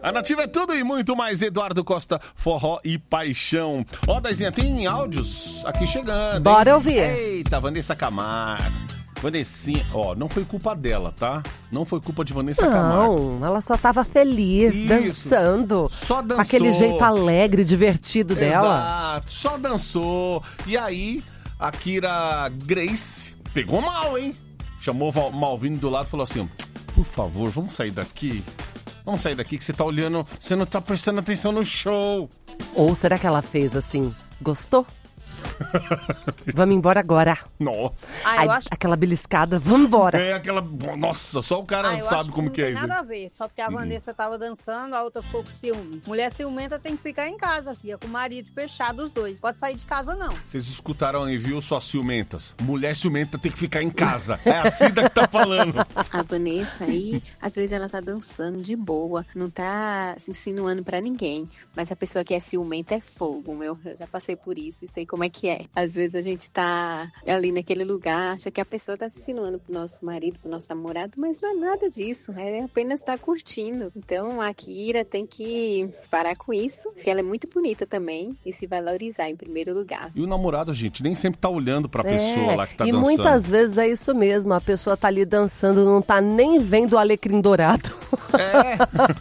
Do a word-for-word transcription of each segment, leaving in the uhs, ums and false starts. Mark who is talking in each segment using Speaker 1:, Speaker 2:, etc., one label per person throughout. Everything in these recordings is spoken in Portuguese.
Speaker 1: A Nativa é tudo e muito mais. Eduardo Costa, Forró e Paixão. Ó, Daizinha, tem áudios aqui chegando.
Speaker 2: Bora
Speaker 1: hein?
Speaker 2: ouvir.
Speaker 1: Eita, Vanessa Camargo. Vanessinha, ó, não foi culpa dela, tá? Não foi culpa de Vanessa
Speaker 2: não,
Speaker 1: Camargo.
Speaker 2: Não, ela só tava feliz,
Speaker 1: Isso.
Speaker 2: dançando.
Speaker 1: Só dançou.
Speaker 2: Com aquele jeito alegre, divertido dela.
Speaker 1: Exato, só dançou. E aí, a Kira Grace pegou mal, hein? Chamou o Malvino do lado e falou assim, por favor, vamos sair daqui. Vamos sair daqui que você tá olhando, você não tá prestando atenção no show.
Speaker 2: Ou será que ela fez assim, gostou? Vamos embora agora.
Speaker 1: Nossa.
Speaker 3: Ah, eu
Speaker 2: Ai,
Speaker 3: acho...
Speaker 2: Aquela beliscada, vamos embora.
Speaker 1: É aquela... Nossa, só o cara
Speaker 3: ah,
Speaker 1: sabe como que, que é isso.
Speaker 3: Não tem nada a ver, só porque a
Speaker 1: Uhum.
Speaker 3: Vanessa tava dançando, a outra ficou com ciúme. Mulher ciumenta tem que ficar em casa, filha, com o marido fechado os dois. Pode sair de casa, não.
Speaker 1: Vocês escutaram aí, viu, suas ciumentas? Mulher ciumenta tem que ficar em casa. É a Cida que tá falando.
Speaker 4: A Vanessa aí, às vezes ela tá dançando de boa, não tá se insinuando pra ninguém. Mas a pessoa que é ciumenta é fogo, meu. Eu já passei por isso e sei como é que é. Às vezes a gente tá ali naquele lugar, acha que a pessoa tá se insinuando pro nosso marido, pro nosso namorado, mas não é nada disso, é apenas estar curtindo. Então a Kira tem que parar com isso, porque ela é muito bonita também e se valorizar em primeiro lugar.
Speaker 1: E o namorado, gente, nem sempre tá olhando pra pessoa
Speaker 2: É,
Speaker 1: lá que tá
Speaker 2: e
Speaker 1: dançando.
Speaker 2: E muitas vezes é isso mesmo, a pessoa tá ali dançando, não tá nem vendo o alecrim dourado.
Speaker 1: É.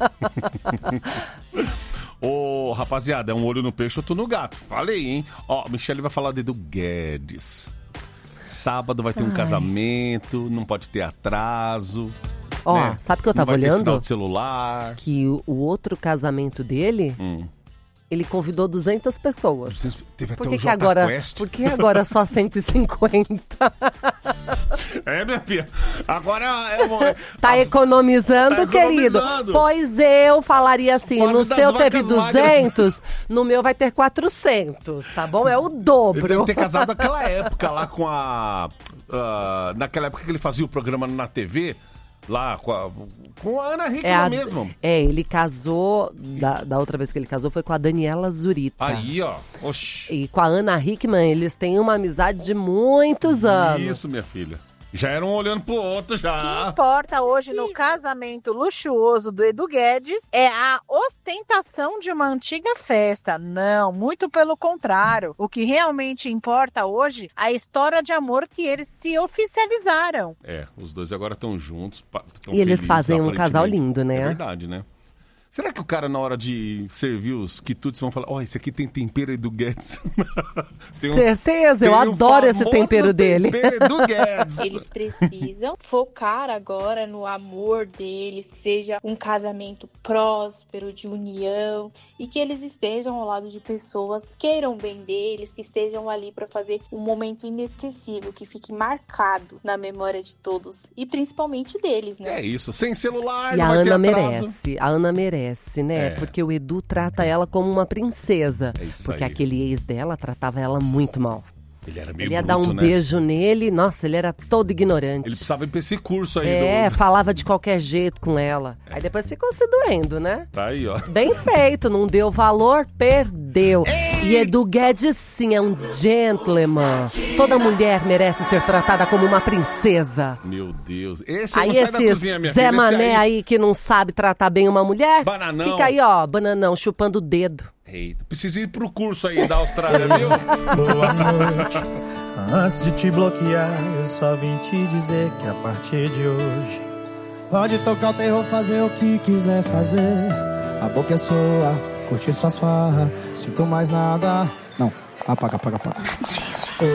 Speaker 1: Ô, rapaziada, é um olho no peixe, outro no gato. Falei, hein? Ó, Michele vai falar de Edu Guedes. Sábado vai ter um
Speaker 2: Ai.
Speaker 1: casamento, não pode ter atraso.
Speaker 2: Ó,
Speaker 1: né?
Speaker 2: sabe o que eu tava
Speaker 1: não vai ter sinal
Speaker 2: olhando?
Speaker 1: de celular.
Speaker 2: Que o, o outro casamento dele,
Speaker 1: Hum.
Speaker 2: ele convidou duzentas pessoas.
Speaker 1: Teve
Speaker 2: Por
Speaker 1: até
Speaker 2: que,
Speaker 1: o
Speaker 2: que
Speaker 1: Jota
Speaker 2: agora,
Speaker 1: Quest.
Speaker 2: por que agora só cento e cinquenta?
Speaker 1: É, minha filha. Agora é... é
Speaker 2: Tá
Speaker 1: as-
Speaker 2: economizando,
Speaker 1: tá
Speaker 2: querido?
Speaker 1: economizando.
Speaker 2: Pois eu falaria assim,
Speaker 1: Fase
Speaker 2: no
Speaker 1: das
Speaker 2: seu teve
Speaker 1: vacas
Speaker 2: duzentos, no meu vai ter quatrocentos, tá bom? É o
Speaker 1: Ele
Speaker 2: dobro.
Speaker 1: deve ter casado naquela época lá com a... ah, naquela época que ele fazia o programa na T V, lá com a, com a Ana Hickman
Speaker 2: É, a-
Speaker 1: mesmo.
Speaker 2: é, ele casou, da, da outra vez que ele casou foi com a Daniela Zurita.
Speaker 1: Aí, ó. Oxi.
Speaker 2: E com a Ana Hickman, eles têm uma amizade de muitos anos.
Speaker 1: Isso, minha filha. Já eram um olhando pro outro,
Speaker 5: O que
Speaker 1: já.
Speaker 5: importa hoje no casamento luxuoso do Edu Guedes é a ostentação de uma antiga festa. Não, muito pelo contrário. O que realmente importa hoje é a história de amor que eles se oficializaram.
Speaker 1: É, os dois agora estão juntos. pa- tão
Speaker 2: E eles
Speaker 1: felizes,
Speaker 2: fazem um casal
Speaker 1: aparentemente.
Speaker 2: lindo, né?
Speaker 1: É verdade, né? Será que o cara, na hora de servir os quitutes, vão falar: ó, esse aqui tem tempero Edu Guedes? Tem um-
Speaker 2: Certeza, eu
Speaker 1: tem um
Speaker 2: adoro esse
Speaker 1: famoso
Speaker 2: tempero dele.
Speaker 1: tempero Edu Guedes.
Speaker 6: Eles precisam focar agora no amor deles, que seja um casamento próspero, de união, e que eles estejam ao lado de pessoas que queiram bem deles, que estejam ali para fazer um momento inesquecível, que fique marcado na memória de todos, e principalmente deles, né?
Speaker 1: É isso, sem celular,
Speaker 2: E
Speaker 1: não
Speaker 2: a
Speaker 1: vai ter
Speaker 2: Ana
Speaker 1: atraso.
Speaker 2: merece, a Ana merece, né?
Speaker 1: É.
Speaker 2: Porque o Edu trata ela como uma princesa.
Speaker 1: É isso
Speaker 2: porque
Speaker 1: aí.
Speaker 2: aquele ex dela tratava ela muito mal.
Speaker 1: Ele era meio
Speaker 2: Ele ia
Speaker 1: bruto,
Speaker 2: dar um
Speaker 1: né?
Speaker 2: beijo nele, nossa, ele era todo ignorante.
Speaker 1: Ele precisava ir pra esse curso aí.
Speaker 2: É,
Speaker 1: do...
Speaker 2: falava de qualquer jeito com ela. Aí depois ficou se doendo, né?
Speaker 1: Tá aí, ó.
Speaker 2: Bem feito, não deu valor, perdeu. E Edu Guedes, sim, é um gentleman. Toda mulher merece ser tratada como uma princesa.
Speaker 1: Meu Deus. Esse aí
Speaker 2: Aí
Speaker 1: não sai da
Speaker 2: esse
Speaker 1: cozinha, minha
Speaker 2: Zé
Speaker 1: filha. Esse
Speaker 2: Mané aí... que não sabe tratar bem uma mulher,
Speaker 1: Bananão.
Speaker 2: fica aí, ó, bananão, chupando o dedo.
Speaker 1: Eita, precisa ir pro curso aí da Austrália, viu?
Speaker 7: Boa noite. Antes de te bloquear, eu só vim te dizer que a partir de hoje pode tocar o terror, fazer o que quiser fazer. A boca é sua, curtir sua farra. Sinto mais nada. Não, apaga, apaga, apaga.